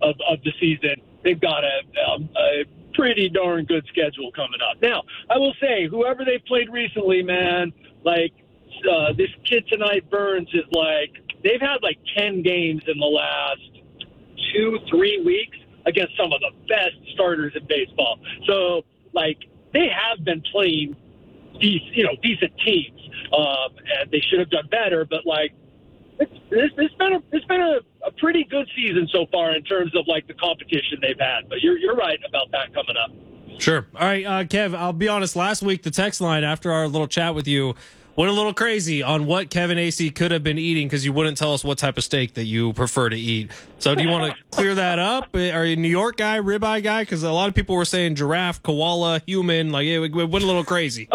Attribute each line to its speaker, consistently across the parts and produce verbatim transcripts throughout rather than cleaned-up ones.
Speaker 1: of, of the season. They've got a, um, a pretty darn good schedule coming up. Now, I will say, whoever they played recently, man, like uh, this kid tonight, Burns, is like, they've had like ten games in the last two, three weeks against some of the best starters in baseball. So, like, they have been playing these, you know, decent teams, um, and they should have done better. But like, it's, it's, it's been a, it's been a, a pretty good season so far in terms of like the competition they've had. But you're you're right about that coming up.
Speaker 2: Sure. All right, uh, Kev. I'll be honest. Last week, the text line after our little chat with you went a little crazy on what Kevin Acee could have been eating because you wouldn't tell us what type of steak that you prefer to eat. So do you want to clear that up? Are you a New York guy, ribeye guy? Because a lot of people were saying giraffe, koala, human. Like it, it went a little crazy.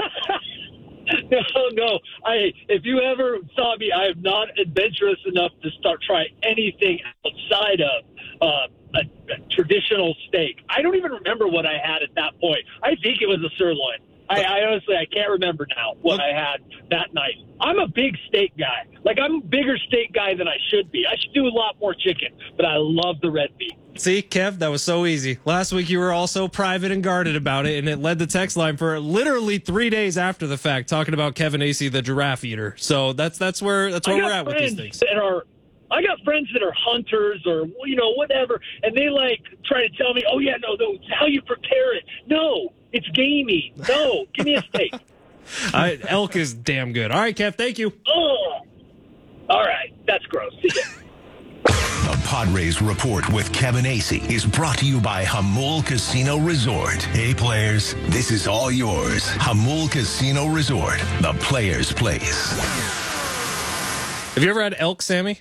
Speaker 1: No, no. I if you ever saw me, I am not adventurous enough to start trying anything outside of uh, a, a traditional steak. I don't even remember what I had at that point. I think it was a sirloin. I, I honestly, I can't remember now what I had that night. I'm a big steak guy. Like, I'm a bigger steak guy than I should be. I should do a lot more chicken, but I love the red meat.
Speaker 2: See, Kev, that was so easy. Last week you were all so private and guarded about it, and it led the text line for literally three days after the fact, talking about Kevin Acee, the giraffe eater. So that's that's where that's where we're at with these things.
Speaker 1: That are, I got friends that are hunters or, you know, whatever, and they, like, try to tell me, oh, yeah, no, no, it's how you prepare it. No, it's gamey. No, give me a steak.
Speaker 2: uh, elk is damn good. All right, Kev, thank you.
Speaker 1: Oh, all right. That's gross. See ya.
Speaker 3: The Padres Report with Kevin Acee is brought to you by Jamul Casino Resort. Hey, players, this is all yours. Jamul Casino Resort, the players' place.
Speaker 2: Have you ever had elk, Sammy?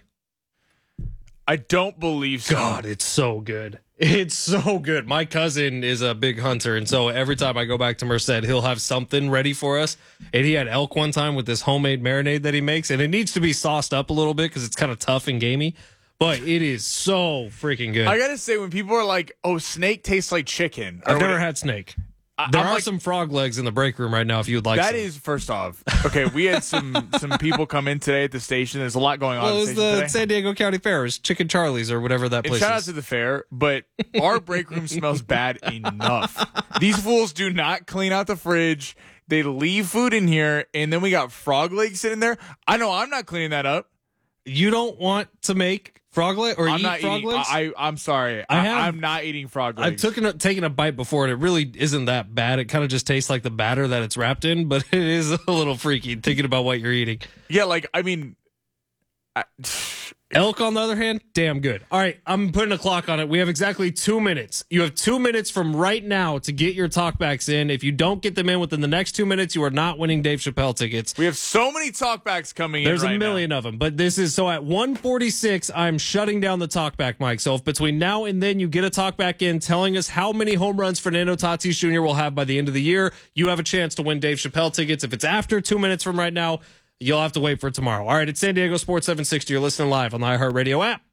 Speaker 4: I don't believe so.
Speaker 2: God, it's so good. It's so good. My cousin is a big hunter, and so every time I go back to Merced, he'll have something ready for us. And he had elk one time with this homemade marinade that he makes, and it needs to be sauced up a little bit because it's kind of tough and gamey. But it is so freaking good.
Speaker 4: I gotta say, when people are like, "Oh, snake tastes like chicken,"
Speaker 2: I've never had snake.
Speaker 4: I,
Speaker 2: there
Speaker 4: I'm
Speaker 2: are
Speaker 4: like,
Speaker 2: some frog legs in the break room right now if you would like
Speaker 4: that
Speaker 2: some.
Speaker 4: is, first off, okay, we had some some people come in today at the station. There's a lot going on
Speaker 2: Well,
Speaker 4: at
Speaker 2: it
Speaker 4: the
Speaker 2: was
Speaker 4: station
Speaker 2: the
Speaker 4: today.
Speaker 2: San Diego County Fair. It was Chicken Charlie's or whatever that
Speaker 4: And
Speaker 2: place
Speaker 4: shout out
Speaker 2: is.
Speaker 4: to the fair, but our break room smells bad enough. These fools do not clean out the fridge. They leave food in here, and then we got frog legs sitting there. I know I'm not cleaning that up.
Speaker 2: You don't want to make frog leg or
Speaker 4: I'm
Speaker 2: eat
Speaker 4: not
Speaker 2: frog
Speaker 4: eating,
Speaker 2: legs?
Speaker 4: I, I, I'm sorry.
Speaker 2: I
Speaker 4: I
Speaker 2: have-
Speaker 4: I'm not eating frog
Speaker 2: I've
Speaker 4: legs.
Speaker 2: taken a, taken a bite before, and it really isn't that bad. It kind of just tastes like the batter that it's wrapped in, but it is a little freaky thinking about what you're eating.
Speaker 4: yeah, like, I mean... I,
Speaker 2: Elk, on the other hand, damn good. All right, I'm putting a clock on it. We have exactly two minutes. You have two minutes from right now to get your talkbacks in. If you don't get them in within the next two minutes, you are not winning Dave Chappelle tickets.
Speaker 4: we have so many talkbacks coming
Speaker 2: There's
Speaker 4: in right
Speaker 2: a million
Speaker 4: now.
Speaker 2: of them, but this is so at one forty-six, I'm shutting down the talkback mic. So if between now and then you get a talkback in telling us how many home runs Fernando Tatis Junior will have by the end of the year, you have a chance to win Dave Chappelle tickets. If it's after two minutes from right now, you'll have to wait for tomorrow. All right, it's San Diego Sports seven sixty. You're listening live on the iHeartRadio app.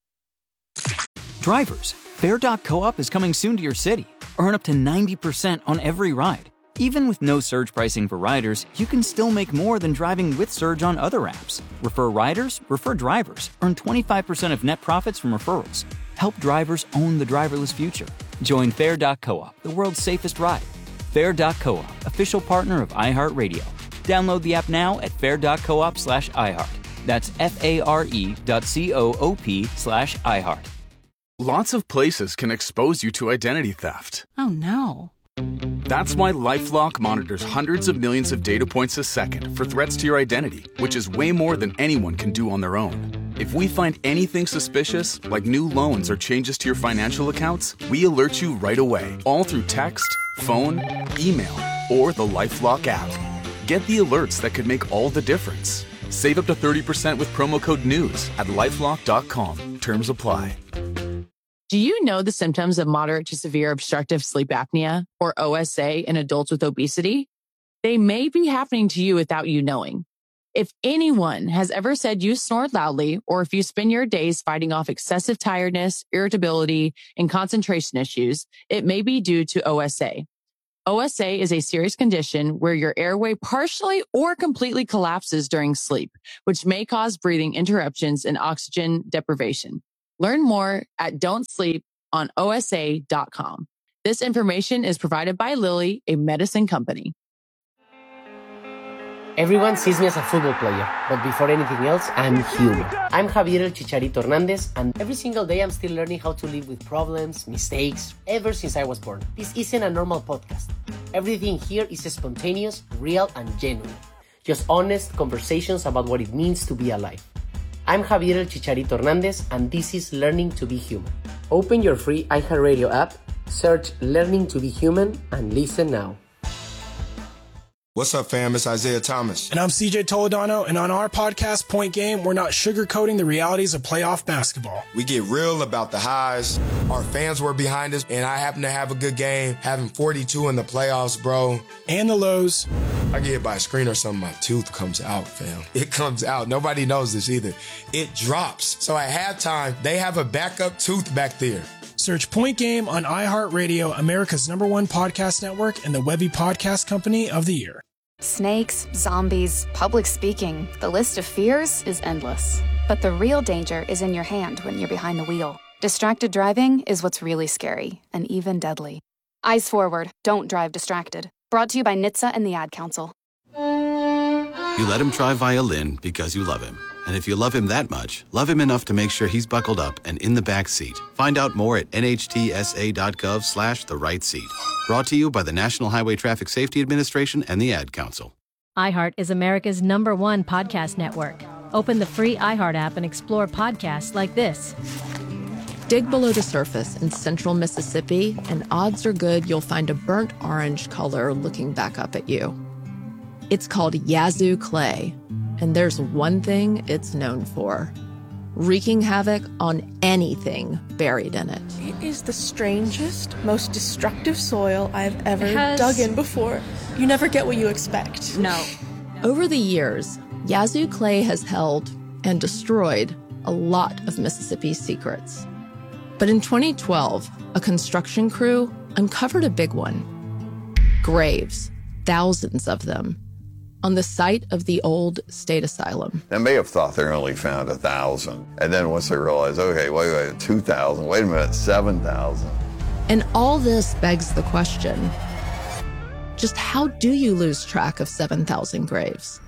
Speaker 5: Drivers, Fair dot Co-op is coming soon to your city. Earn up to ninety percent on every ride. Even with no surge pricing for riders, you can still make more than driving with Surge on other apps. Refer riders, refer drivers. Earn twenty-five percent of net profits from referrals. Help drivers own the driverless future. Join Fair dot Co-op, the world's safest ride. Fair dot Co-op, official partner of iHeartRadio. Download the app now at fair.coop slash iHeart. That's F-A-R-E dot C-O-O-P slash iHeart.
Speaker 6: Lots of places can expose you to identity theft.
Speaker 7: Oh, no.
Speaker 6: That's why LifeLock monitors hundreds of millions of data points a second for threats to your identity, which is way more than anyone can do on their own. If we find anything suspicious, like new loans or changes to your financial accounts, we alert you right away, all through text, phone, email, or the LifeLock app. Get the alerts that could make all the difference. Save up to thirty percent with promo code NEWS at lifelock dot com. Terms apply.
Speaker 7: Do you know the symptoms of moderate to severe obstructive sleep apnea, or O S A, in adults with obesity? They may be happening to you without you knowing. If anyone has ever said you snore loudly, or if you spend your days fighting off excessive tiredness, irritability, and concentration issues, it may be due to O S A. O S A is a serious condition where your airway partially or completely collapses during sleep, which may cause breathing interruptions and oxygen deprivation. Learn more at don't sleep on O S A dot com. This information is provided by Lilly, a medicine company.
Speaker 8: Everyone sees me as a football player, but before anything else, I'm human. I'm Javier El Chicharito Hernandez, and every single day I'm still learning how to live with problems, mistakes, ever since I was born. This isn't a normal podcast. Everything here is spontaneous, real, and genuine. Just honest conversations about what it means to be alive. I'm Javier El Chicharito Hernandez, and this is Learning to Be Human. Open your free iHeartRadio app, search Learning to Be Human, and listen now.
Speaker 9: What's up, fam? It's Isaiah Thomas.
Speaker 10: And I'm C J Toledano, and on our podcast, Point Game, we're not sugarcoating the realities of playoff basketball.
Speaker 9: We get real about the highs. Our fans were behind us, and I happen to have a good game, having forty-two in the playoffs, bro.
Speaker 10: And the lows.
Speaker 9: I get hit by a screen or something, my tooth comes out, fam. It comes out. Nobody knows this either. It drops. So at halftime, they have a backup tooth back there.
Speaker 10: Search Point Game on iHeartRadio, America's number one podcast network, and the Webby Podcast Company of the Year.
Speaker 11: Snakes, zombies, public speaking. The list of fears is endless. But the real danger is in your hand when you're behind the wheel. Distracted driving is what's really scary and even deadly. Eyes forward. Don't drive distracted. Brought to you by N H T S A and the Ad Council.
Speaker 12: You let him try violin because you love him. And if you love him that much, love him enough to make sure he's buckled up and in the back seat. Find out more at nhtsa.gov slash the right seat. Brought to you by the National Highway Traffic Safety Administration and the Ad Council.
Speaker 13: iHeart is America's number one podcast network. Open the free iHeart app and explore podcasts like this.
Speaker 7: Dig below the surface in central Mississippi, and odds are good you'll find a burnt orange color looking back up at you. It's called Yazoo clay, and there's one thing it's known for: wreaking havoc on anything buried in it.
Speaker 14: It is the strangest, most destructive soil I've ever
Speaker 15: has...
Speaker 14: dug in before. You never get what you expect.
Speaker 15: No.
Speaker 7: Over the years, Yazoo clay has held and destroyed a lot of Mississippi's secrets. But in twenty twelve, a construction crew uncovered a big one. Graves, thousands of them, on the site of the old state asylum.
Speaker 16: They may have thought they only found a thousand. And then once they realized, okay, wait, wait, two thousand, wait a minute, seven thousand.
Speaker 7: And all this begs the question, just how do you lose track of seven thousand graves?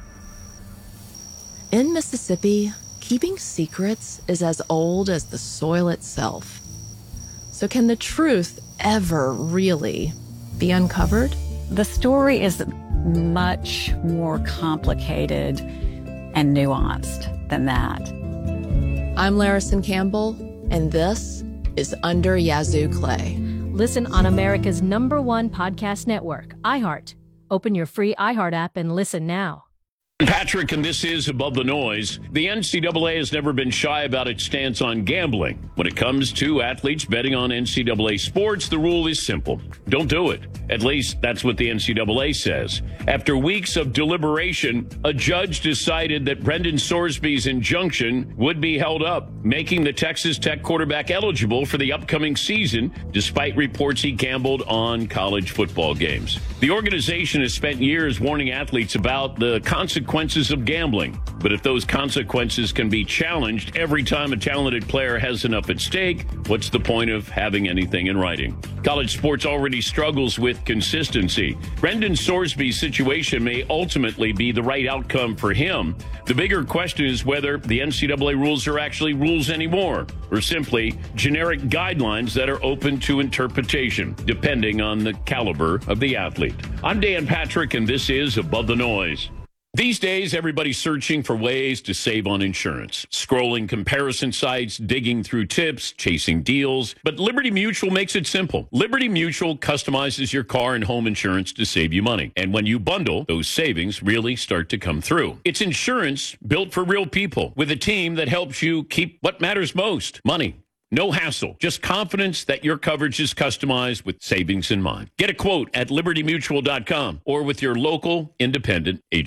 Speaker 7: In Mississippi, keeping secrets is as old as the soil itself. So can the truth ever really be uncovered?
Speaker 15: The story is much more complicated and nuanced than that.
Speaker 7: I'm Larison Campbell, and this is Under Yazoo Clay.
Speaker 13: Listen on America's number one podcast network, iHeart. Open your free iHeart app and listen now.
Speaker 17: Patrick, and this is Above the Noise. The N C double A has never been shy about its stance on gambling. When it comes to athletes betting on N C double A sports, the rule is simple. Don't do it. At least that's what the N C double A says. After weeks of deliberation, a judge decided that Brendan Sorsby's injunction would be held up, making the Texas Tech quarterback eligible for the upcoming season, despite reports he gambled on college football games. The organization has spent years warning athletes about the consequences consequences of gambling. But if those consequences can be challenged every time a talented player has enough at stake, what's the point of having anything in writing? College sports already struggles with consistency. Brendan Sorsby's situation may ultimately be the right outcome for him. The bigger question is whether the N C double A rules are actually rules anymore, or simply generic guidelines that are open to interpretation, depending on the caliber of the athlete. I'm Dan Patrick, and this is Above the Noise. These days, everybody's searching for ways to save on insurance. Scrolling comparison sites, digging through tips, chasing deals. But Liberty Mutual makes it simple. Liberty Mutual customizes your car and home insurance to save you money. And when you bundle, those savings really start to come through. It's insurance built for real people with a team that helps you keep what matters most, money. No hassle, just confidence that your coverage is customized with savings in mind. Get a quote at liberty mutual dot com or with your local independent agent.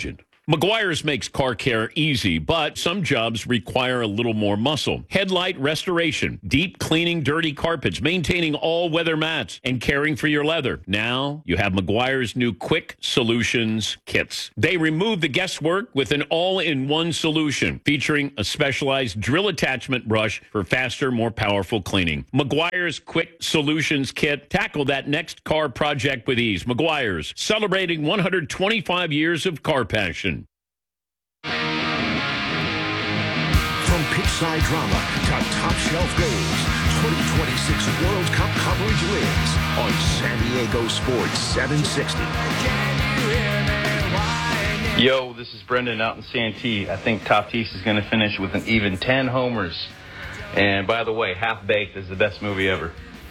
Speaker 17: Meguiar's makes car care easy, but some jobs require a little more muscle. Headlight restoration, deep cleaning dirty carpets, maintaining all-weather mats, and caring for your leather. Now you have Meguiar's new Quick Solutions kits. They remove the guesswork with an all-in-one solution featuring a specialized drill attachment brush for faster, more powerful cleaning. Meguiar's Quick Solutions kit. Tackle that next car project with ease. Meguiar's, celebrating one hundred twenty-five years of car passion.
Speaker 3: From pitchside drama to top shelf goals, twenty twenty-six World Cup coverage lives on San Diego Sports seven sixty.
Speaker 18: Yo, this is Brendan out in Santee. I think Tatis is going to finish with an even ten homers. And by the way, Half Baked is the best movie ever.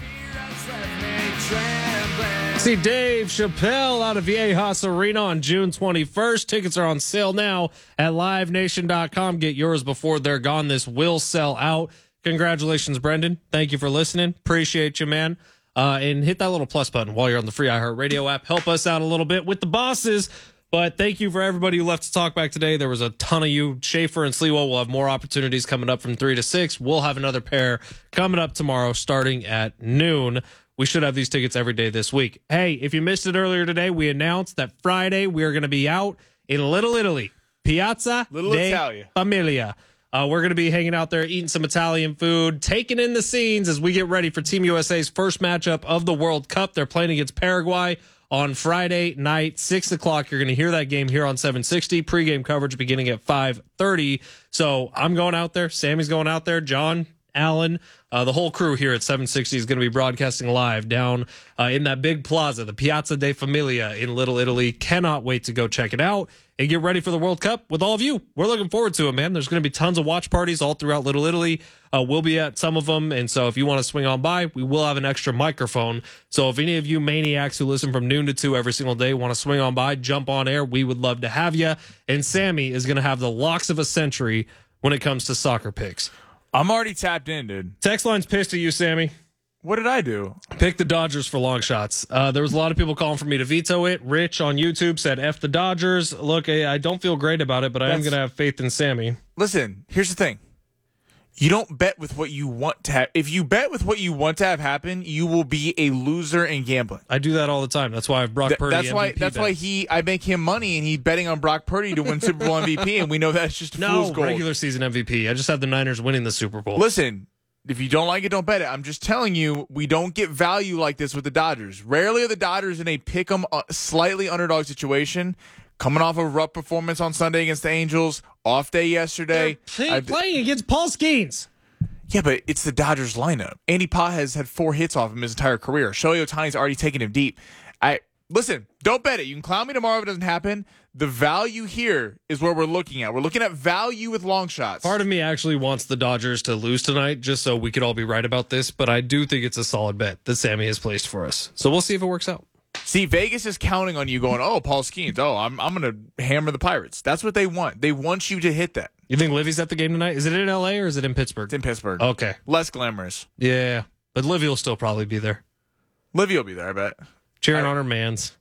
Speaker 2: See Dave Chappelle out of Viejas Arena on June twenty-first. Tickets are on sale now at live nation dot com. Get yours before they're gone. This will sell out. Congratulations, Brendan. Thank you for listening. Appreciate you, man. Uh, and hit that little plus button while you're on the free iHeartRadio app. Help us out a little bit with the bosses. But thank you for everybody who left to talk back today. There was a ton of you. Schaefer and Sliwa will have more opportunities coming up from three to six. We'll have another pair coming up tomorrow starting at noon. We should have these tickets every day this week. Hey, if you missed it earlier today, we announced that Friday we are going to be out in Little Italy, Piazza
Speaker 4: Little
Speaker 2: de
Speaker 4: Italia.
Speaker 2: Familia. Uh, we're going to be hanging out there, eating some Italian food, taking in the scenes as we get ready for Team U S A's first matchup of the World Cup. They're playing against Paraguay on Friday night, six o'clock. You're going to hear that game here on seven sixty. Pregame coverage beginning at five thirty. So I'm going out there. Sammy's going out there. John, Alan, uh, the whole crew here at seven sixty is going to be broadcasting live down uh, in that big plaza, the Piazza de Familia in Little Italy. Cannot wait to go check it out and get ready for the World Cup with all of you. We're looking forward to it, man. There's going to be tons of watch parties all throughout Little Italy. Uh, we'll be at some of them, and so if you want to swing on by, we will have an extra microphone. So if any of you maniacs who listen from noon to two every single day want to swing on by, jump on air, we would love to have you. And Sammy is going to have the locks of a century when it comes to soccer picks.
Speaker 4: I'm already tapped in, dude.
Speaker 2: Text line's pissed at you, Sammy.
Speaker 4: What did I do?
Speaker 2: Pick the Dodgers for long shots. Uh, there was a lot of people calling for me to veto it. Rich on YouTube said F the Dodgers. Look, I, I don't feel great about it, but I am
Speaker 4: That's-
Speaker 2: going to have faith in Sammy.
Speaker 4: Listen, here's the thing. You don't bet with what you want to have. If you bet with what you want to have happen, you will be a loser in gambling.
Speaker 2: I do that all the time. That's why I have Brock
Speaker 4: Th-
Speaker 2: Purdy
Speaker 4: that's
Speaker 2: M V P
Speaker 4: why. That's
Speaker 2: bet.
Speaker 4: why he. I make him money, and he's betting on Brock Purdy to win Super Bowl M V P, and we know that's just
Speaker 2: No,
Speaker 4: fool's gold.
Speaker 2: regular season M V P. I just have the Niners winning the Super Bowl.
Speaker 4: Listen, if you don't like it, don't bet it. I'm just telling you, we don't get value like this with the Dodgers. Rarely are the Dodgers in a pick 'em uh, slightly underdog situation. Coming off a rough performance on Sunday against the Angels, off day yesterday.
Speaker 2: Play, playing against Paul Skeens.
Speaker 4: Yeah, but it's the Dodgers lineup. Andy Paz has had four hits off him his entire career. Shohei Ohtani's already taken him deep. I listen, don't bet it. You can clown me tomorrow if it doesn't happen. The value here is where we're looking at. We're looking at value with long shots.
Speaker 2: Part of me actually wants the Dodgers to lose tonight just so we could all be right about this, but I do think it's a solid bet that Sammy has placed for us. So we'll see if it works out.
Speaker 4: See, Vegas is counting on you going, oh, Paul Skeens, oh, I'm I'm going to hammer the Pirates. That's what they want. They want you to hit that.
Speaker 2: You think Livy's at the game tonight? Is it in L A or is it in Pittsburgh?
Speaker 4: It's in Pittsburgh.
Speaker 2: Okay.
Speaker 4: Less glamorous.
Speaker 2: Yeah, but Livy will still probably be there.
Speaker 4: Livy will be there, I bet.
Speaker 2: Cheering
Speaker 4: I,
Speaker 2: on her mans.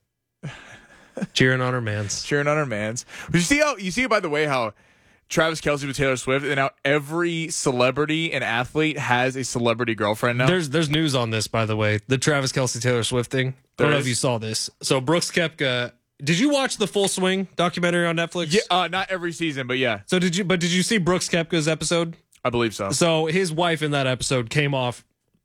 Speaker 2: Cheering on her mans.
Speaker 4: Cheering on her mans. You see how you see, by the way, how Travis Kelce with Taylor Swift, and now every celebrity and athlete has a celebrity girlfriend now.
Speaker 2: There's there's news on this, by the way. The Travis Kelce Taylor Swift thing. I don't know if you saw this. So Brooks Koepka. Did you watch the Full Swing documentary on Netflix?
Speaker 4: Yeah, uh, not every season, but yeah.
Speaker 2: So did you? But did you see Brooks Koepka's episode?
Speaker 4: I believe so.
Speaker 2: So his wife in that episode came off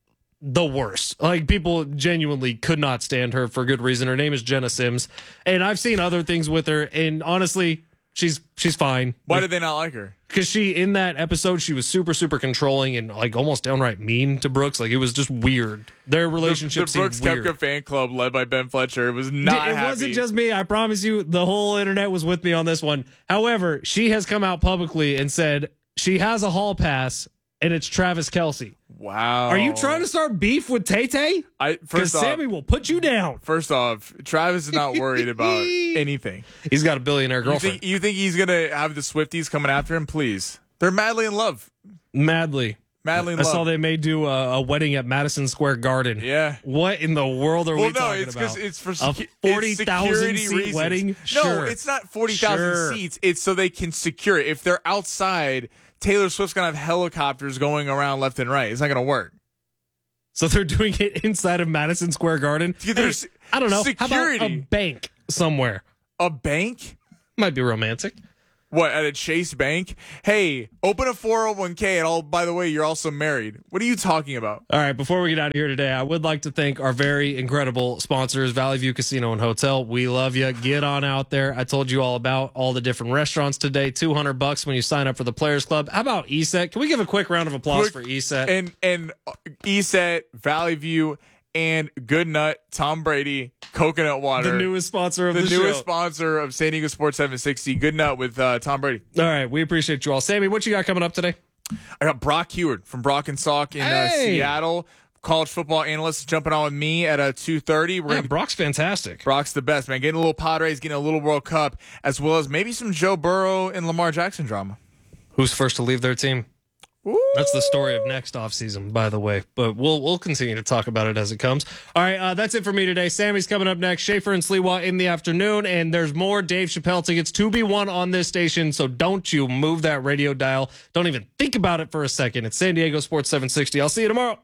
Speaker 2: the worst. Like, people genuinely could not stand her for good reason. Her name is Jenna Sims, and I've seen other things with her, and honestly, she's she's fine.
Speaker 4: Why did they not like her?
Speaker 2: Because she, in that episode, she was super, super controlling and like almost downright mean to Brooks. Like, it was just weird. Their relationship
Speaker 4: The, the Brooks
Speaker 2: seemed weird.
Speaker 4: Koepka fan club led by Ben Fletcher was not
Speaker 2: It
Speaker 4: happy.
Speaker 2: wasn't just me. I promise you, the whole internet was with me on this one. However, she has come out publicly and said she has a hall pass, and it's Travis Kelce.
Speaker 4: Wow.
Speaker 2: Are you trying to start beef with Tay-Tay?
Speaker 4: I
Speaker 2: Because
Speaker 4: first off,
Speaker 2: Sammy will put you down.
Speaker 4: First off, Travis is not worried about anything.
Speaker 2: He's got a billionaire
Speaker 4: You
Speaker 2: girlfriend.
Speaker 4: think, you think he's gonna have the Swifties coming after him? Please, they're madly in love.
Speaker 2: Madly.
Speaker 4: Madly in
Speaker 2: I
Speaker 4: love.
Speaker 2: saw they may do a, a wedding at Madison Square Garden.
Speaker 4: Yeah.
Speaker 2: What in the world are
Speaker 4: well,
Speaker 2: we
Speaker 4: no,
Speaker 2: talking
Speaker 4: it's
Speaker 2: about?
Speaker 4: It's for
Speaker 2: a
Speaker 4: secu-
Speaker 2: forty
Speaker 4: it's
Speaker 2: thousand
Speaker 4: security
Speaker 2: seat
Speaker 4: reasons.
Speaker 2: wedding?
Speaker 4: No,
Speaker 2: Sure.
Speaker 4: it's not forty thousand
Speaker 2: Sure.
Speaker 4: seats. It's so they can secure it. If they're outside, Taylor Swift's going to have helicopters going around left and right. It's not going to work.
Speaker 2: So they're doing it inside of Madison Square Garden?
Speaker 4: There's
Speaker 2: I don't know.
Speaker 4: security.
Speaker 2: How about a bank somewhere?
Speaker 4: A bank?
Speaker 2: Might be romantic.
Speaker 4: What, at a Chase Bank? Hey, open a four oh one k and all, by the way, you're also married. What are you talking about?
Speaker 2: All right, before we get out of here today, I would like to thank our very incredible sponsors, Valley View Casino and Hotel. We love you. Get on out there. I told you all about all the different restaurants today. two hundred bucks when you sign up for the Players Club. How about E S E T? Can we give a quick round of applause
Speaker 4: Quick-
Speaker 2: for E S E T?
Speaker 4: And, and E S E T, Valley View, and Good Nut, Tom Brady, Coconut Water.
Speaker 2: The newest sponsor of the,
Speaker 4: the
Speaker 2: show.
Speaker 4: newest sponsor of San Diego Sports seven sixty. Good Nut with uh, Tom Brady.
Speaker 2: All right, we appreciate you all. Sammy, what you got coming up today?
Speaker 4: I got Brock Heward from Brock and Salk in uh,
Speaker 2: Hey!
Speaker 4: Seattle. College football analyst jumping on with me at uh, two thirty. We're
Speaker 2: Yeah,
Speaker 4: gonna,
Speaker 2: Brock's fantastic.
Speaker 4: Brock's the best, man. Getting a little Padres, getting a little World Cup, as well as maybe some Joe Burrow and Lamar Jackson drama.
Speaker 2: Who's first to leave their team? That's the story of next offseason, by the way. But we'll we'll continue to talk about it as it comes. All right, uh, that's it for me today. Sammy's coming up next. Schaefer and Sliwa in the afternoon. And there's more Dave Chappelle tickets to be won on this station. So don't you move that radio dial. Don't even think about it for a second. It's San Diego Sports seven sixty. I'll see you tomorrow.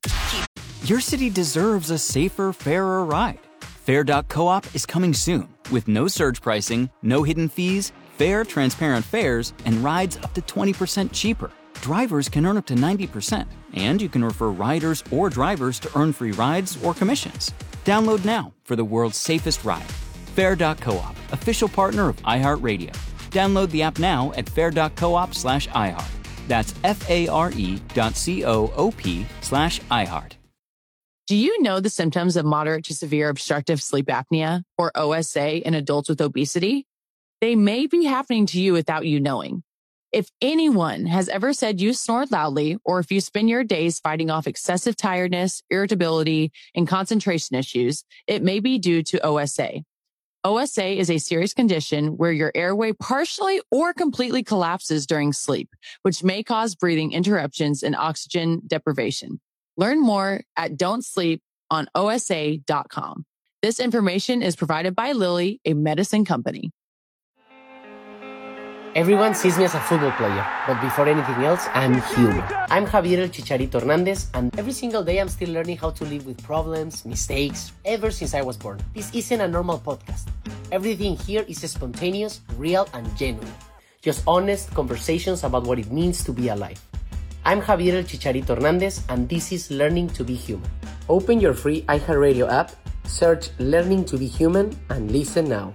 Speaker 5: Your city deserves a safer, fairer ride. Fair dot coop is coming soon with no surge pricing, no hidden fees, fair, transparent fares, and rides up to twenty percent cheaper. Drivers can earn up to ninety percent, and you can refer riders or drivers to earn free rides or commissions. Download now for the world's safest ride. Fair dot coop, official partner of iHeartRadio. Download the app now at fair dot coop slash iHeart. That's F-A-R-E dot C-O-O-P slash iHeart.
Speaker 7: Do you know the symptoms of moderate to severe obstructive sleep apnea, or O S A, in adults with obesity? They may be happening to you without you knowing. If anyone has ever said you snore loudly, or if you spend your days fighting off excessive tiredness, irritability, and concentration issues, it may be due to O S A. O S A is a serious condition where your airway partially or completely collapses during sleep, which may cause breathing interruptions and oxygen deprivation. Learn more at don't sleep on O S A dot com. This information is provided by Lilly, a medicine company.
Speaker 8: Everyone sees me as a football player, but before anything else, I'm human. I'm Javier El Chicharito Hernandez, and every single day I'm still learning how to live with problems, mistakes, ever since I was born. This isn't a normal podcast. Everything here is spontaneous, real, and genuine. Just honest conversations about what it means to be alive. I'm Javier El Chicharito Hernandez, and this is Learning to Be Human. Open your free iHeartRadio app, search Learning to Be Human, and listen now.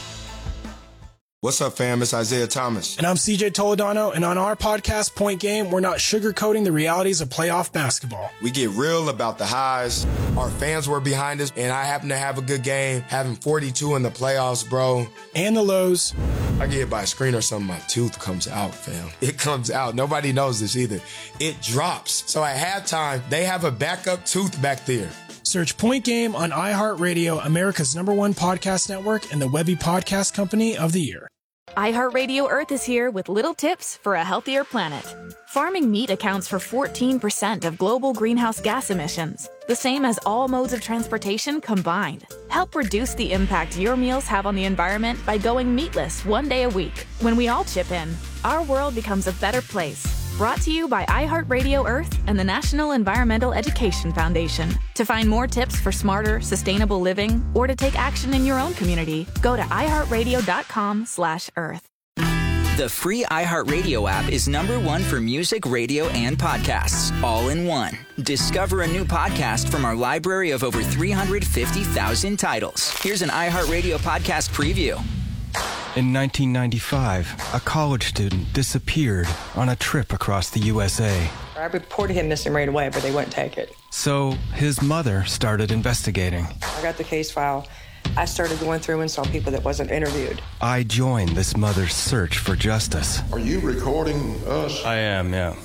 Speaker 9: What's up, fam? It's Isaiah Thomas.
Speaker 10: And I'm C J Toledano, and on our podcast, Point Game, we're not sugarcoating the realities of playoff basketball.
Speaker 9: We get real about the highs. Our fans were behind us, and I happen to have a good game, having forty-two in the playoffs, bro.
Speaker 10: And the lows.
Speaker 9: I get hit by a screen or something, my tooth comes out, fam. It comes out. Nobody knows this either. It drops. So at halftime, they have a backup tooth back there.
Speaker 10: Search Point Game on iHeartRadio, America's number one podcast network, and the Webby Podcast Company of the Year.
Speaker 19: iHeartRadio Earth is here with little tips for a healthier planet. Farming meat accounts for fourteen percent of global greenhouse gas emissions, the same as all modes of transportation combined. Help reduce the impact your meals have on the environment by going meatless one day a week. When we all chip in, our world becomes a better place. Brought to you by iHeartRadio Earth and the National Environmental Education Foundation. To find more tips for smarter, sustainable living, or to take action in your own community, go to iHeartRadio.com slash Earth.
Speaker 20: The free iHeartRadio app is number one for music, radio, and podcasts, all in one. Discover a new podcast from our library of over three hundred fifty thousand titles. Here's an iHeartRadio podcast preview.
Speaker 21: In nineteen ninety-five, a college student disappeared on a trip across the U S A.
Speaker 22: I reported him missing right away, but they wouldn't take it.
Speaker 21: So his mother started investigating.
Speaker 22: I got the case file. I started going through and saw people that wasn't interviewed.
Speaker 21: I joined this mother's search for justice.
Speaker 23: Are you recording us?
Speaker 21: I am, yeah.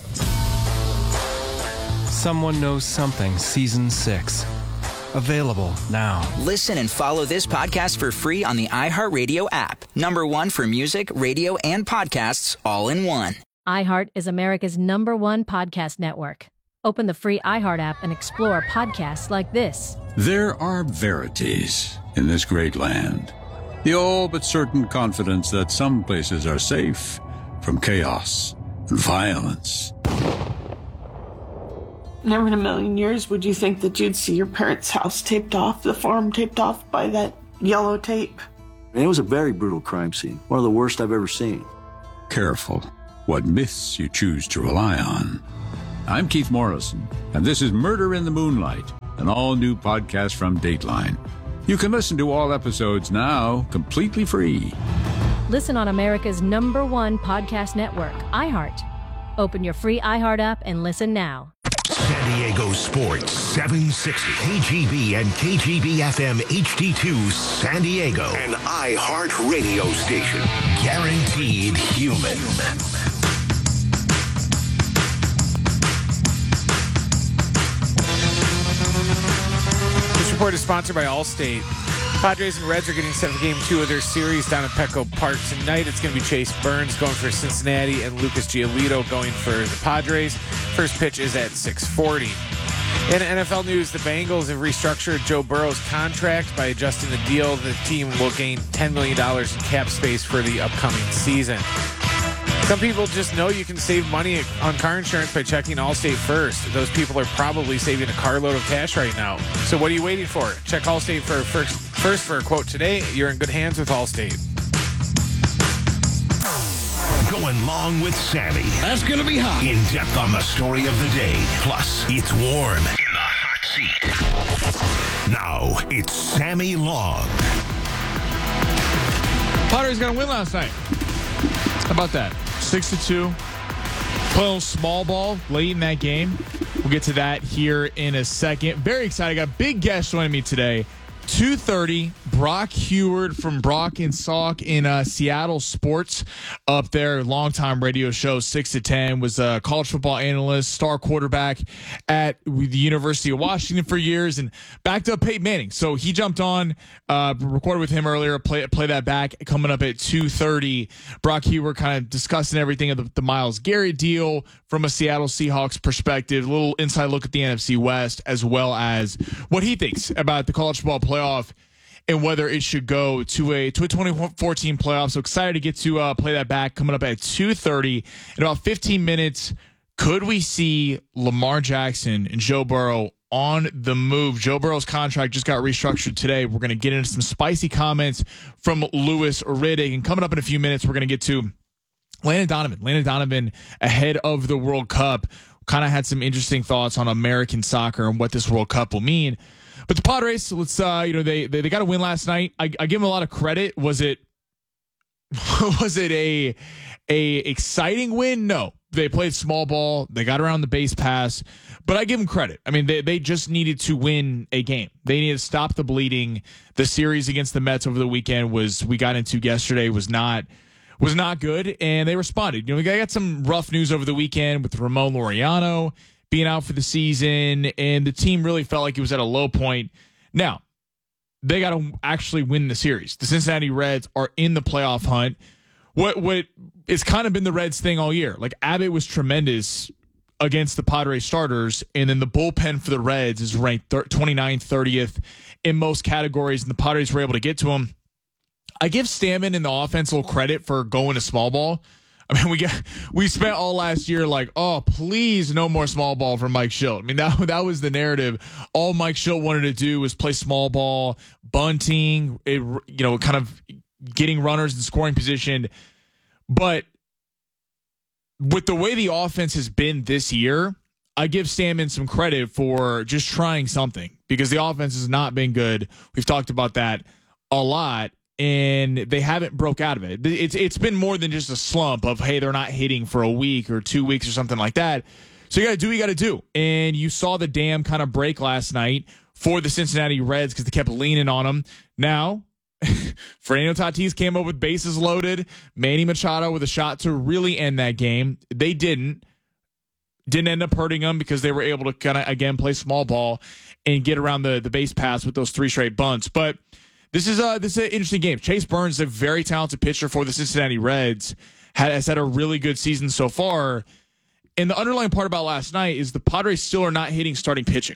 Speaker 21: Someone Knows Something, Season six. Available now.
Speaker 20: Listen and follow this podcast for free on the iHeartRadio app. Number one for music, radio, and podcasts, all in one.
Speaker 13: iHeart is America's number one podcast network. Open the free iHeart app and explore podcasts like this.
Speaker 1: There are verities in this great land. The all but certain confidence that some places are safe from chaos and violence.
Speaker 14: Never in a million years would you think that you'd see your parents' house taped off, the farm taped off by that yellow tape.
Speaker 6: And it was a very brutal crime scene, one of the worst I've ever seen.
Speaker 1: Careful what myths you choose to rely on. I'm Keith Morrison, and this is Murder in the Moonlight, an all-new podcast from Dateline. You can listen to all episodes now completely free.
Speaker 13: Listen on America's number one podcast network, iHeart. Open your free iHeart app and listen now.
Speaker 3: San Diego Sports seven sixty, K G B and K G B F M H D two San Diego, an iHeart radio station. Guaranteed human.
Speaker 4: This report is sponsored by Allstate. Padres and Reds are getting set for game two of their series down at Petco Park tonight. It's going to be Chase Burns going for Cincinnati and Lucas Giolito going for the Padres. First pitch is at six forty. In N F L news, the Bengals have restructured Joe Burrow's contract by adjusting the deal. The team will gain ten million dollars in cap space for the upcoming season. Some people just know you can save money on car insurance by checking Allstate first. Those people are probably saving a carload of cash right now. So what are you waiting for? Check Allstate for first, first for a quote today. You're in good hands with Allstate.
Speaker 3: Going long with Sammy.
Speaker 11: That's going to be hot.
Speaker 3: In depth on the story of the day. Plus, it's warm in the hot seat. Now, it's Sammy Long.
Speaker 4: Padres got a win last night. How about that? Six to two. Play a little small ball late in that game. We'll get to that here in a second. Very excited. I got a big guest joining me today. two thirty, Brock Huard from Brock and Salk in uh, Seattle Sports up there. Longtime radio show, six to ten. Was a college football analyst, star quarterback at the University of Washington for years, and backed up Peyton Manning. So he jumped on, uh, recorded with him earlier, play, play that back. Coming up at two thirty, Brock Huard kind of discussing everything of the, the Myles Garrett deal from a Seattle Seahawks perspective, a little inside look at the N F C West, as well as what he thinks about the college football playoff and whether it should go to a to a twenty fourteen playoff. So excited to get to uh, play that back. Coming up at two thirty in about fifteen minutes. Could we see Lamar Jackson and Joe Burrow on the move? Joe Burrow's contract just got restructured today. We're going to get into some spicy comments from Louis Riddick. And coming up in a few minutes, we're going to get to Landon Donovan. Landon Donovan ahead of the World Cup. Kind of had some interesting thoughts on American soccer and what this World Cup will mean. But the Padres, let's uh, you know, they, they they got a win last night. I, I give them a lot of credit. Was it was it a a exciting win? No. They played small ball. They got around the base pass. But I give them credit. I mean, they, they just needed to win a game. They needed to stop the bleeding. The series against the Mets over the weekend was we got into yesterday was not was not good, and they responded. You know, we got some rough news over the weekend with Ramon Laureano being out for the season, and the team really felt like it was at a low point. Now, they got to actually win the series. The Cincinnati Reds are in the playoff hunt. What what it's kind of been the Reds thing all year. Like, Abbott was tremendous against the Padres starters, and then the bullpen for the Reds is ranked twenty-ninth, thirtieth in most categories, and the Padres were able to get to them. I give Stammen and the offense a little credit for going to small ball. I mean, we got we spent all last year like, oh, please, no more small ball for Mike Schilt. I mean, that that was the narrative. All Mike Schilt wanted to do was play small ball, bunting, it, you know, kind of getting runners in scoring position. But with the way the offense has been this year, I give Stammen some credit for just trying something, because the offense has not been good. We've talked about that a lot. And they haven't broke out of it. It's it's been more than just a slump of, hey, they're not hitting for a week or two weeks or something like that. So you got to do what you got to do. And you saw the dam kind of break last night for the Cincinnati Reds because they kept leaning on them. Now, Fernando Tatis came up with bases loaded. Manny Machado with a shot to really end that game. They didn't. Didn't end up hurting them because they were able to kind of, again, play small ball and get around the, the base pass with those three straight bunts. But This is a this is an interesting game. Chase Burns, a very talented pitcher for the Cincinnati Reds, has had a really good season so far. And the underlying part about last night is the Padres still are not hitting starting pitching.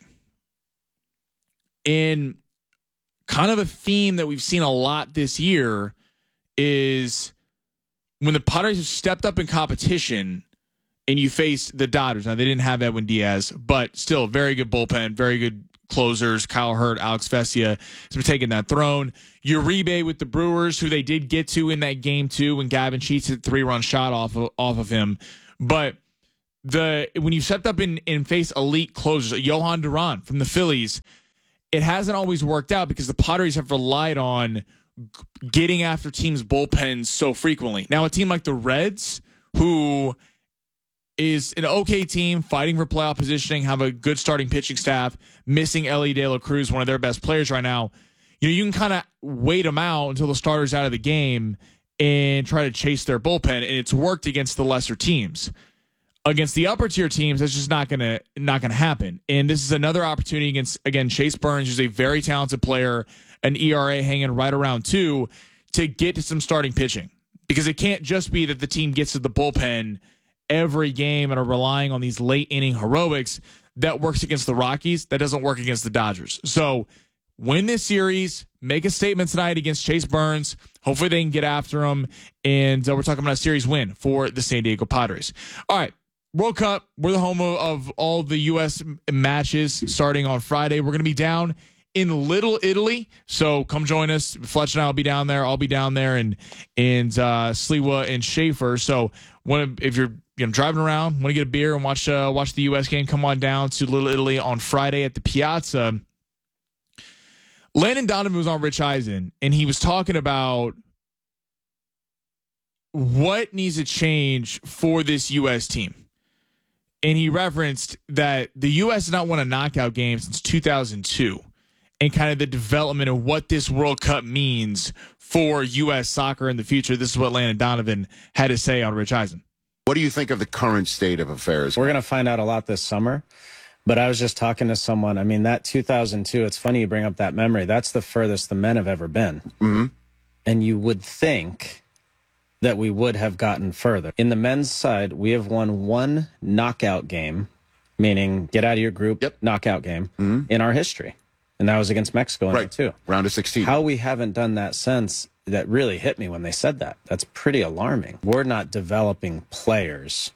Speaker 4: And kind of a theme that we've seen a lot this year is when the Padres have stepped up in competition and you face the Dodgers. Now, they didn't have Edwin Diaz, but still very good bullpen, very good closers. Kyle Hurt, Alex Vesia has been taking that throne. Uribe with the Brewers, who they did get to in that game two when Gavin Sheets hit a three-run shot off of, off of him. But the when you stepped up and, and face elite closers, Johan Duran from the Phillies, it hasn't always worked out because the Padres have relied on getting after teams' bullpens so frequently. Now, a team like the Reds, who is an okay team fighting for playoff positioning, have a good starting pitching staff, missing Ellie De La Cruz, one of their best players right now, you know, you can kind of wait them out until the starter's out of the game and try to chase their bullpen, and it's worked against the lesser teams. Against the upper tier teams, that's just not gonna not gonna happen. And this is another opportunity against again Chase Burns, who's a very talented player, an E R A hanging right around two, to get to some starting pitching, because it can't just be that the team gets to the bullpen every game and are relying on these late inning heroics. That works against the Rockies. That doesn't work against the Dodgers. So win this series, make a statement tonight against Chase Burns. Hopefully they can get after him. And uh, we're talking about a series win for the San Diego Padres. All right. World Cup, we're the home of, of all the U S matches starting on Friday. We're going to be down in Little Italy, so come join us. Fletch and I will be down there. I'll be down there, and and uh, Sliwa and Schaefer. So when, if you're you know, driving around, want to get a beer and watch uh, watch the U S game, come on down to Little Italy on Friday at the Piazza. Landon Donovan was on Rich Eisen, and he was talking about what needs to change for this U S team. And he referenced that the U S has not won a knockout game since two thousand two, and kind of the development of what this World Cup means for U S soccer in the future. This is what Landon Donovan had to say on Rich Eisen.
Speaker 11: What do you think of the current state of affairs?
Speaker 12: We're going to find out a lot this summer, but I was just talking to someone. I mean, that two thousand two, it's funny you bring up that memory. That's the furthest the men have ever been.
Speaker 11: Mm-hmm.
Speaker 12: And you would think that we would have gotten further. In the men's side, we have won one knockout game, meaning get out of your group, yep. knockout game,
Speaker 11: mm-hmm.
Speaker 12: in our history. And that was against Mexico in
Speaker 11: right.
Speaker 12: oh two.
Speaker 11: Round of sixteen.
Speaker 12: How we haven't done that since, that really hit me when they said that. That's pretty alarming. We're not developing players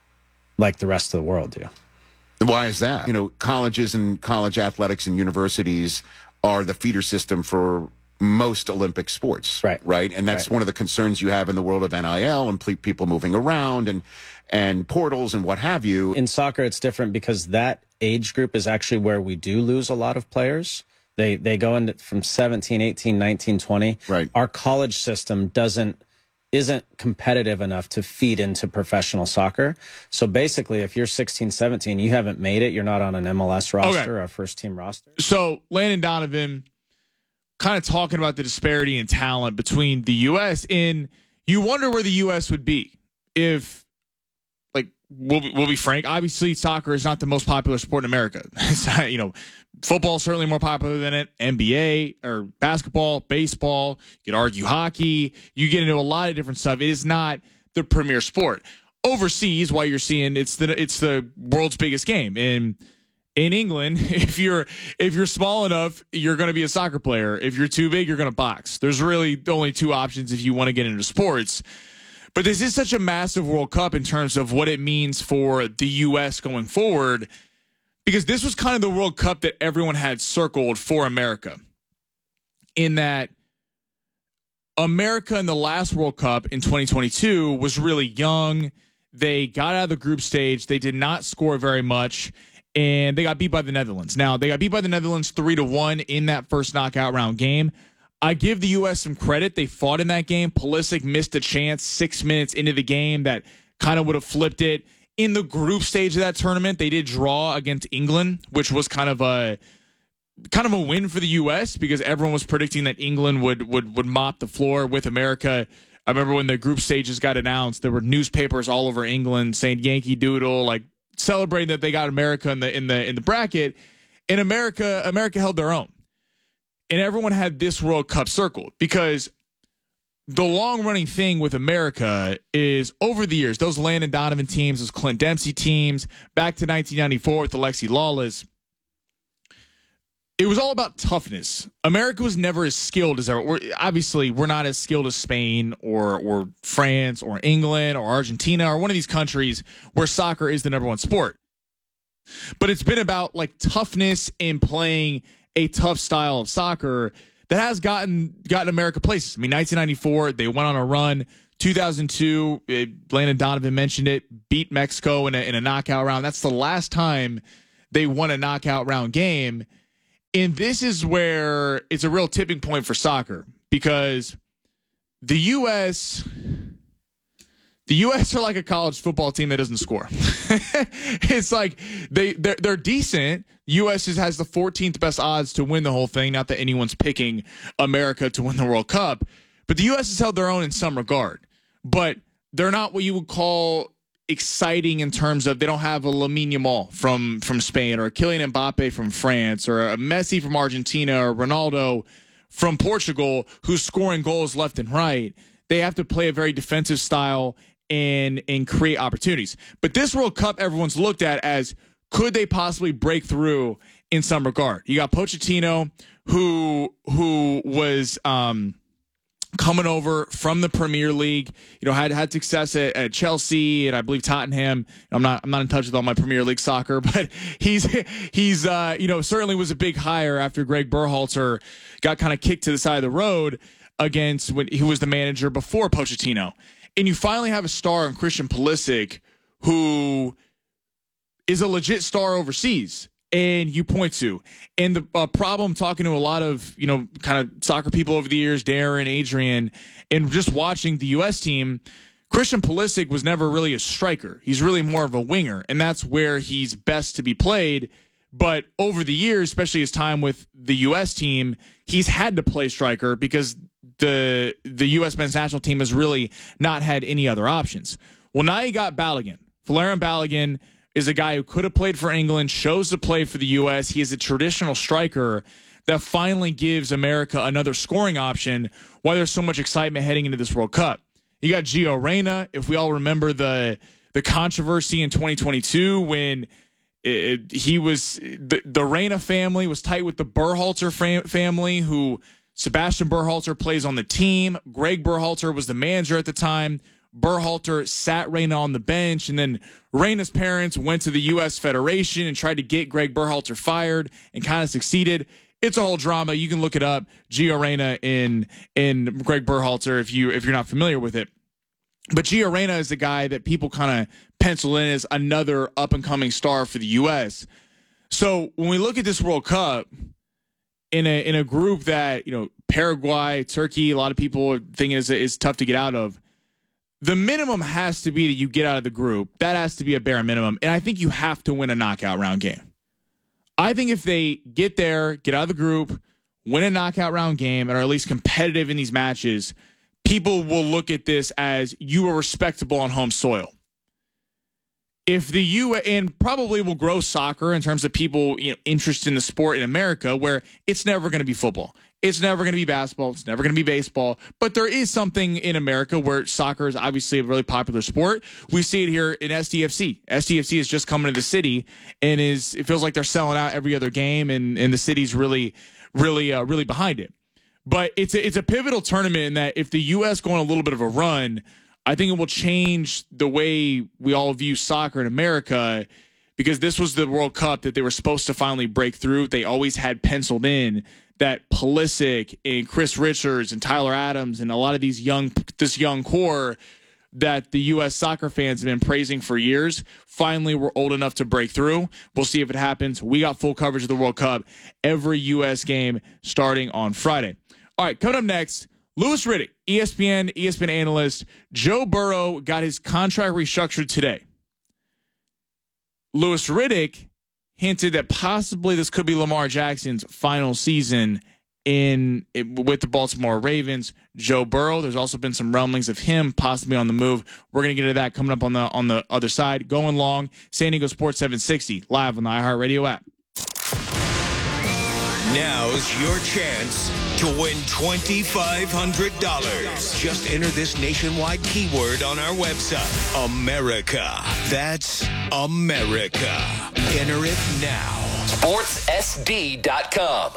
Speaker 12: like the rest of the world do.
Speaker 11: Why is that? You know, colleges and college athletics and universities are the feeder system for most Olympic sports,
Speaker 12: right?
Speaker 11: Right, and that's
Speaker 12: right.
Speaker 11: one of the concerns you have in the world of N I L and people moving around and and portals and what have you.
Speaker 12: In soccer, it's different because that age group is actually where we do lose a lot of players. They they go into from seventeen, eighteen, nineteen, twenty.
Speaker 11: Right.
Speaker 12: Our college system doesn't isn't competitive enough to feed into professional soccer. So basically, if you're sixteen, seventeen, you haven't made it. You're not on an M L S roster
Speaker 4: okay.
Speaker 12: or a first team roster.
Speaker 4: So Landon Donovan kind of talking about the disparity in talent between the U S, and you wonder where the U S would be if, like, we'll, we'll be frank, obviously soccer is not the most popular sport in America. It's not, you know, football is certainly more popular than it, N B A or basketball, baseball, you could argue hockey, you get into a lot of different stuff. It is not the premier sport. Overseas, while you're seeing it's the it's the world's biggest game. And in England, if you're if you're small enough, you're going to be a soccer player. If you're too big, you're going to box. There's really only two options if you want to get into sports. But this is such a massive World Cup in terms of what it means for the U S going forward, because this was kind of the World Cup that everyone had circled for America, in that America in the last World Cup in twenty twenty-two was really young. They got out of the group stage. They did not score very much. And they got beat by the Netherlands. Now, they got beat by the Netherlands three to one in that first knockout round game. I give the U S some credit. They fought in that game. Pulisic missed a chance six minutes into the game that kind of would have flipped it. In the group stage of that tournament, they did draw against England, which was kind of a kind of a win for the U S because everyone was predicting that England would would would mop the floor with America. I remember when the group stages got announced, there were newspapers all over England saying Yankee Doodle, like celebrating that they got America in the in the in the bracket. In America, America held their own. And everyone had this World Cup circled because the long-running thing with America is over the years, those Landon Donovan teams, those Clint Dempsey teams, back to nineteen ninety-four with Alexi Lawless, it was all about toughness. America was never as skilled as ever. We're, obviously, we're not as skilled as Spain or or France or England or Argentina or one of these countries where soccer is the number one sport. But it's been about like toughness and playing a tough style of soccer that has gotten gotten America places. I mean, nineteen ninety-four, they went on a run. two thousand two, it, Landon Donovan mentioned it, beat Mexico in a, in a knockout round. That's the last time they won a knockout round game. And this is where it's a real tipping point for soccer because the U S the U S are like a college football team that doesn't score. It's like they they're, they're decent. U S is, has the fourteenth best odds to win the whole thing. Not that anyone's picking America to win the World Cup, but the U S has held their own in some regard. But they're not what you would call exciting in terms of they don't have a Lamine Yamal from from Spain or a Kylian Mbappe from France or a Messi from Argentina or Ronaldo from Portugal who's scoring goals left and right. They have to play a very defensive style and and create opportunities. But this World Cup, everyone's looked at as could they possibly break through in some regard? You got Pochettino, who who was um, coming over from the Premier League. You know, had had success at, at Chelsea and I believe Tottenham. I'm not I'm not in touch with all my Premier League soccer, but he's he's uh, you know certainly was a big hire after Greg Berhalter got kind of kicked to the side of the road against when he was the manager before Pochettino. And you finally have a star in Christian Pulisic who is a legit star overseas, and you point to. And the uh, problem talking to a lot of, you know, kind of soccer people over the years, Darren, Adrian, and just watching the U S team, Christian Pulisic was never really a striker. He's really more of a winger, and that's where he's best to be played. But over the years, especially his time with the U S team, he's had to play striker because the the U S men's national team has really not had any other options. Well, now you got Balogun. Valerian Balogun is a guy who could have played for England, chose to play for the U S. He is a traditional striker that finally gives America another scoring option why there's so much excitement heading into this World Cup. You got Gio Reyna. If we all remember the the controversy in twenty twenty-two when it, he was the, the Reyna family was tight with the Berhalter fam- family, who Sebastian Berhalter plays on the team. Greg Berhalter was the manager at the time. Berhalter sat Reyna on the bench, and then Reyna's parents went to the U S Federation and tried to get Greg Berhalter fired and kind of succeeded. It's a whole drama. You can look it up. Gio Reyna in in Greg Berhalter if you if you're not familiar with it. But Gio Reyna is the guy that people kind of pencil in as another up and coming star for the U S. So when we look at this World Cup in a in a group that, you know, Paraguay, Turkey, a lot of people think is is tough to get out of. The minimum has to be that you get out of the group. That has to be a bare minimum. And I think you have to win a knockout round game. I think if they get there, get out of the group, win a knockout round game, and are at least competitive in these matches, people will look at this as you are respectable on home soil. If the U S and probably will grow soccer in terms of people, you know, interested in the sport in America, where it's never going to be football. It's never going to be basketball. It's never going to be baseball. But there is something in America where soccer is obviously a really popular sport. We see it here in S D F C. S D F C is just coming to the city, and is it feels like they're selling out every other game, and, and the city's really, really, uh, really behind it. But it's a, it's a pivotal tournament in that if the U S go on a little bit of a run, I think it will change the way we all view soccer in America, because this was the World Cup that they were supposed to finally break through. They always had penciled in that Pulisic and Chris Richards and Tyler Adams and a lot of these young, this young core that the U S soccer fans have been praising for years, finally were old enough to break through. We'll see if it happens. We got full coverage of the World Cup, every U S game starting on Friday. All right, coming up next, Louis Riddick, E S P N, E S P N analyst. Joe Burrow got his contract restructured today. Louis Riddick hinted that possibly this could be Lamar Jackson's final season in with the Baltimore Ravens. Joe Burrow, there's also been some rumblings of him possibly on the move. We're going to get into that coming up on the on the other side. Going long, San Diego Sports seven sixty, live on the iHeartRadio app.
Speaker 3: Now's your chance to win twenty-five hundred dollars. Just enter this nationwide keyword on our website, America. That's America. Enter it now.
Speaker 15: sports s d dot com.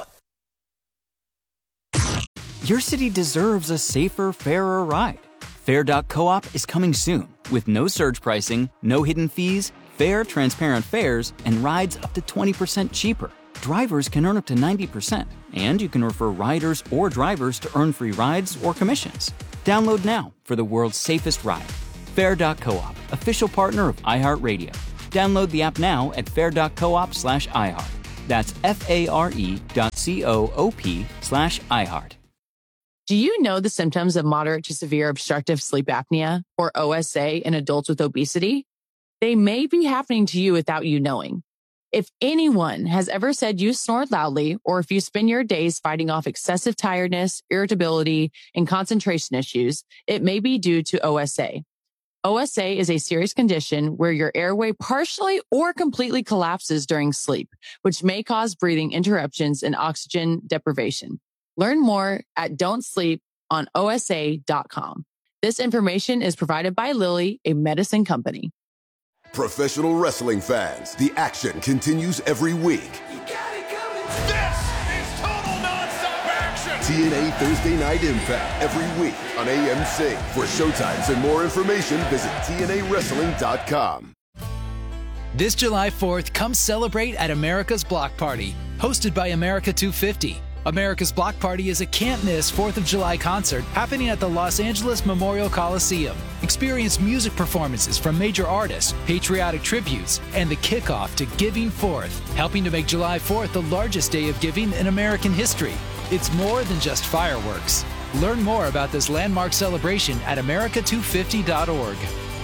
Speaker 5: Your city deserves a safer, fairer ride. Fair dot coop is coming soon with no surge pricing, no hidden fees, fair, transparent fares, and rides up to twenty percent cheaper. Drivers can earn up to ninety percent, and you can refer riders or drivers to earn free rides or commissions. Download now for the world's safest ride. Fair dot coop, official partner of iHeartRadio. Download the app now at fair dot coop slash iHeart. That's F-A-R-E dot C-O-O-P slash iHeart.
Speaker 7: Do you know the symptoms of moderate to severe obstructive sleep apnea, or O S A, in adults with obesity? They may be happening to you without you knowing. If anyone has ever said you snore loudly, or if you spend your days fighting off excessive tiredness, irritability, and concentration issues, it may be due to O S A. O S A is a serious condition where your airway partially or completely collapses during sleep, which may cause breathing interruptions and oxygen deprivation. Learn more at don't sleep on O S A dot com. This information is provided by Lilly, a medicine company.
Speaker 16: Professional wrestling fans, the action continues every week.
Speaker 3: This is total nonstop action.
Speaker 16: T N A Thursday Night Impact every week on A M C. For showtimes and more information, visit T N A wrestling dot com.
Speaker 17: This July fourth, come celebrate at America's Block Party, hosted by America two fifty. America's Block Party is a can't-miss fourth of July concert happening at the Los Angeles Memorial Coliseum. Experience music performances from major artists, patriotic tributes, and the kickoff to Giving Fourth, helping to make July fourth the largest day of giving in American history. It's more than just fireworks. Learn more about this landmark celebration at America two fifty dot org.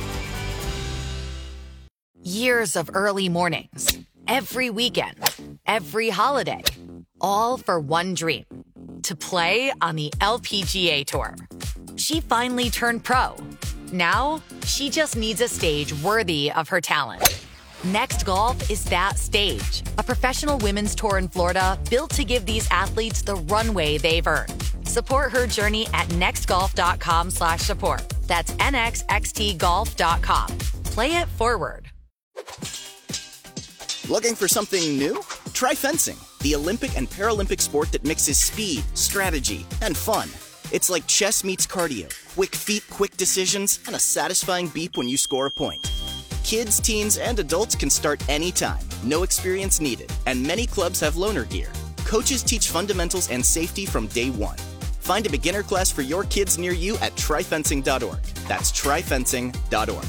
Speaker 24: Years of early mornings, every weekend, every holiday, all for one dream, to play on the L P G A Tour. She finally turned pro. Now, she just needs a stage worthy of her talent. Next Golf is that stage, a professional women's tour in Florida built to give these athletes the runway they've earned. Support her journey at next golf dot com slash support. That's N X X T golf dot com. Play it forward.
Speaker 25: Looking for something new? Try fencing, the Olympic and Paralympic sport that mixes speed, strategy, and fun. It's like chess meets cardio, quick feet, quick decisions, and a satisfying beep when you score a point. Kids, teens, and adults can start anytime, no experience needed, and many clubs have loaner gear. Coaches teach fundamentals and safety from day one. Find a beginner class for your kids near you at try fencing dot org. That's try fencing dot org.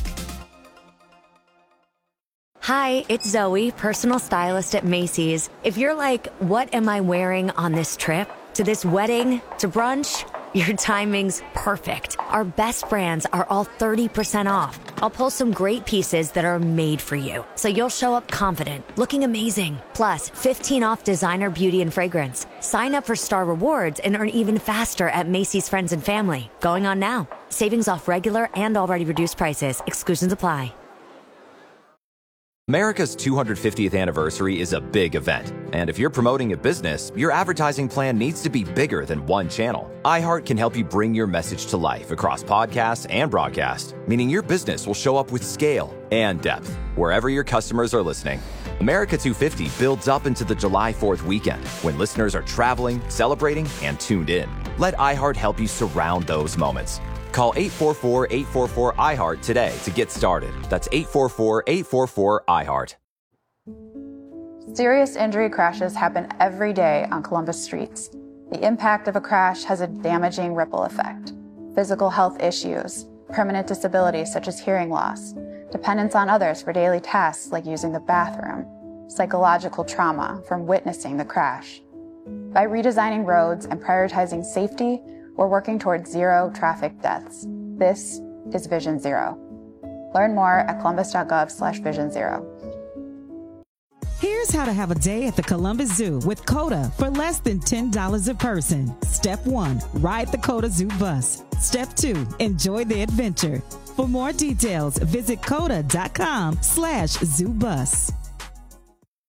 Speaker 26: Hi, it's Zoe, personal stylist at Macy's. If you're like, what am I wearing on this trip? To this wedding? To brunch? Your timing's perfect. Our best brands are all thirty percent off. I'll pull some great pieces that are made for you, so you'll show up confident, looking amazing. Plus, fifteen off designer, beauty, and fragrance. Sign up for Star Rewards and earn even faster at Macy's Friends and Family. Going on now. Savings off regular and already reduced prices. Exclusions apply.
Speaker 27: America's two hundred fiftieth anniversary is a big event, and if you're promoting a business, your advertising plan needs to be bigger than one channel. iHeart can help you bring your message to life across podcasts and broadcast, meaning your business will show up with scale and depth wherever your customers are listening. America two fifty builds up into the July fourth weekend when listeners are traveling, celebrating, and tuned in. Let iHeart help you surround those moments. Call eight four four, eight four four, I heart today to get started. That's eight four four, eight four four, I heart.
Speaker 28: Serious injury crashes happen every day on Columbus streets. The impact of a crash has a damaging ripple effect. Physical health issues, permanent disabilities such as hearing loss, dependence on others for daily tasks like using the bathroom, psychological trauma from witnessing the crash. By redesigning roads and prioritizing safety, we're working towards zero traffic deaths. This is Vision Zero. Learn more at columbus dot gov slash vision zero.
Speaker 29: Here's how to have a day at the Columbus Zoo with COTA for less than ten dollars a person. Step one, ride the COTA Zoo bus. Step two, enjoy the adventure. For more details, visit coda dot com slash zoo bus.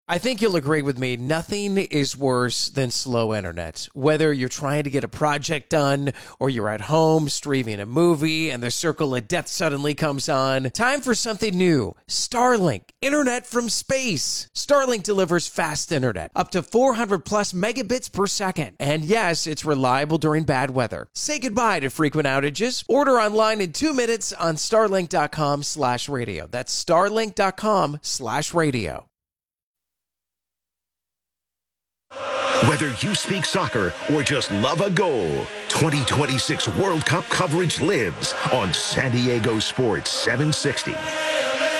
Speaker 2: I think you'll agree with me. Nothing is worse than slow internet. Whether you're trying to get a project done or you're at home streaming a movie and the circle of death suddenly comes on. Time for something new. Starlink. Internet from space. Starlink delivers fast internet. Up to four hundred plus megabits per second. And yes, it's reliable during bad weather. Say goodbye to frequent outages. Order online in two minutes on starlink.com slash radio. That's starlink.com slash radio.
Speaker 3: Whether you speak soccer or just love a goal, twenty twenty-six World Cup coverage lives on San Diego Sports seven sixty.